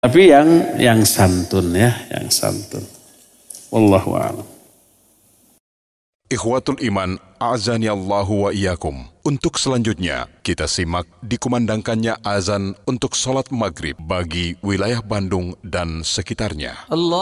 Tapi yang santun ya, yang santun. Wallahu a'lam. Ikhwatul iman, a'azani Allahu wa iyyakum. Untuk selanjutnya, kita simak dikumandangkannya azan untuk sholat maghrib bagi wilayah Bandung dan sekitarnya.